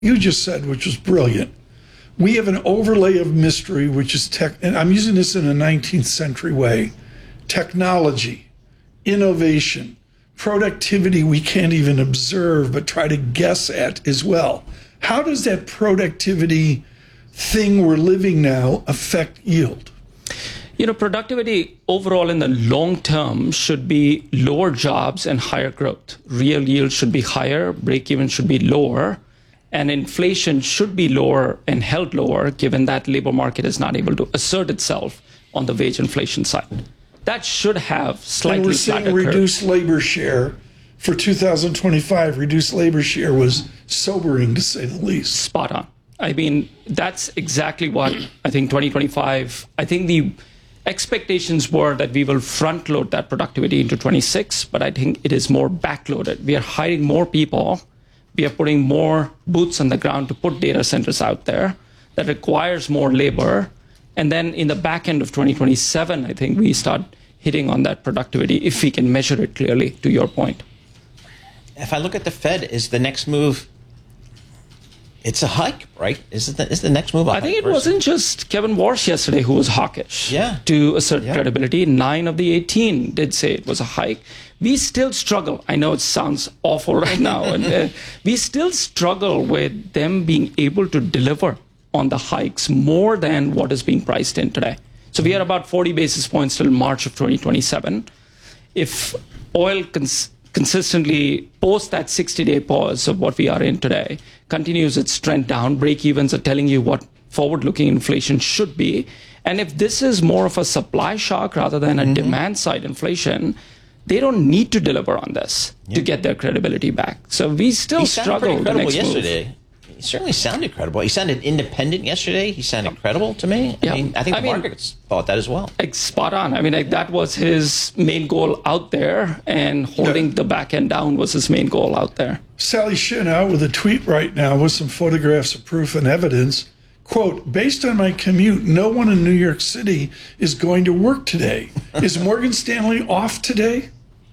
you just said, which was brilliant. We have an overlay of mystery, which is tech, and I'm using this in a 19th century way, technology, innovation, productivity we can't even observe, but try to guess at as well. How does that productivity thing we're living now affect yield? Productivity overall in the long term should be lower jobs and higher growth. Real yield should be higher, break-even should be lower, and inflation should be lower and held lower given that labor market is not able to assert itself on the wage inflation side. That should have slightly flatter curve. And we're seeing reduced labor share for 2025. Reduced labor share was sobering, to say the least. Spot on. I mean, that's exactly what I think 2025, I think the expectations were that we will front load that productivity into 26, but I think it is more backloaded. We are hiring more people. We are putting more boots on the ground to put data centers out there. That requires more labor. And then in the back end of 2027, I think we start hitting on that productivity if we can measure it clearly, to your point. If I look at the Fed, is the next move, it's a hike, right? Is the next move a hike? I think it wasn't just Kevin Warsh yesterday who was hawkish to assert credibility. 9 of the 18 did say it was a hike. We still struggle. I know it sounds awful right now. And we still struggle with them being able to deliver on the hikes more than what is being priced in today. So we are about 40 basis points till March of 2027. If oil consistently post that 60-day pause of what we are in today, continues its trend down, break-evens are telling you what forward-looking inflation should be. And if this is more of a supply shock rather than a demand-side inflation, they don't need to deliver on this to get their credibility back. So we still struggle the next yesterday. move. He certainly sounded credible. He sounded independent yesterday. He sounded credible to me. I think the markets thought that as well. Spot on. I mean, that was his main goal out there, and holding the back end down was his main goal out there. Sally Shin out with a tweet right now with some photographs of proof and evidence. Quote, based on my commute, no one in New York City is going to work today. Is Morgan Stanley off today?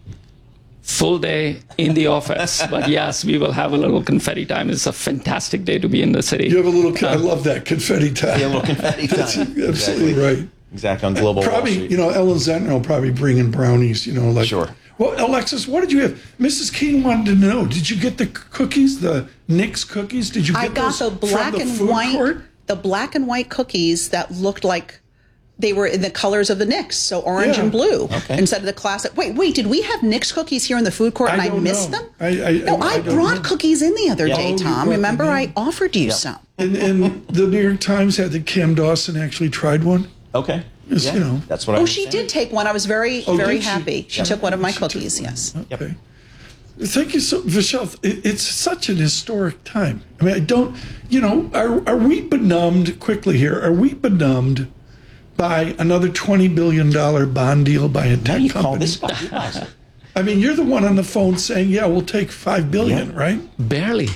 Full day in the office, but yes, we will have a little confetti time. It's a fantastic day to be in the city. You have a little, I love that, confetti time. Yeah, a little confetti time. That's absolutely right. Exactly, on Global Wall Street. Ellen Zentner will probably bring in brownies, Sure. Well, Alexis, what did you have? Mrs. Keene wanted to know, did you get the cookies, the Nick's cookies? Did you get those the black from the and food white, court? The black and white cookies that looked like they were in the colors of the Knicks, so orange and blue, instead of the classic. Wait, did we have Knicks cookies here in the food court and I missed them? I brought cookies in the other day, Tom. Remember, I offered you some. And the New York Times had that Cam Dawson actually tried one. Okay. That's what I she did take one. I was very happy. She took one of my cookies, yes. Okay. Thank you so, Vishal. It's such an historic time. I mean, are we benumbed, quickly here, are we benumbed by another $20 billion bond deal by a tech company? Call this guy. I mean, you're the one on the phone saying, we'll take $5 billion, right? Barely.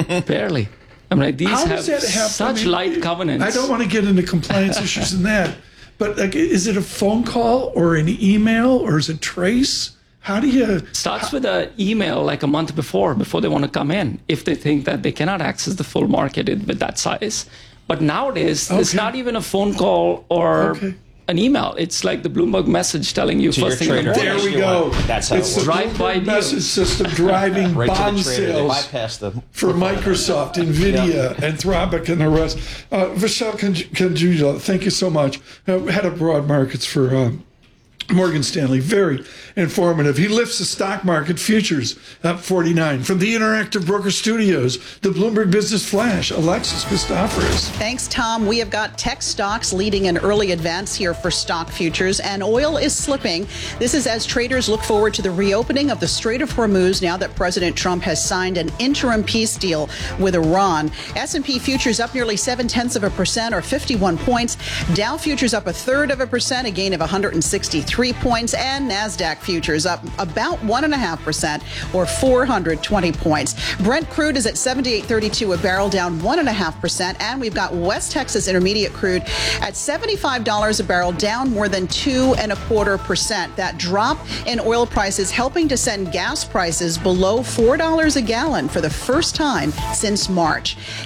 I mean, these have such light covenants. I don't want to get into compliance issues in that, but is it a phone call or an email or is it trace? How do you... Starts with an email like a month before they want to come in, if they think that they cannot access the full market with that size. But nowadays, it's not even a phone call or an email. It's like the Bloomberg message telling you first thing in the morning. There we go. That's how it's the Bloomberg message system driving bond sales for Microsoft, NVIDIA, Anthropic, and the rest. Vishal Kanjuja, thank you so much. Head of broad markets for Morgan Stanley, very informative. He lifts the stock market futures up 49. From the Interactive Broker Studios, the Bloomberg Business Flash, Alexis Christoforous. Thanks, Tom. We have got tech stocks leading an early advance here for stock futures, and oil is slipping. This is as traders look forward to the reopening of the Strait of Hormuz now that President Trump has signed an interim peace deal with Iran. S&P futures up nearly 0.7% or 51 points. Dow futures up 0.33%, a gain of 163. 3 points, and NASDAQ futures up about 1.5% or 420 points. Brent crude is at $78.32 a barrel, down 1.5%. And we've got West Texas Intermediate crude at $75 a barrel, down more than 2.25%. That drop in oil prices helping to send gas prices below $4 a gallon for the first time since March.